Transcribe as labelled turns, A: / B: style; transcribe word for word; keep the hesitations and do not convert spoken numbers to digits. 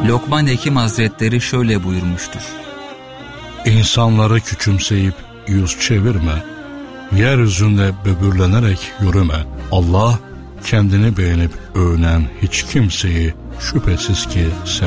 A: Lokman Hekim Hazretleri şöyle buyurmuştur:
B: İnsanları küçümseyip yüz çevirme, yeryüzünde böbürlenerek yürüme. Allah kendini beğenip övünen hiç kimseyi şüphesiz ki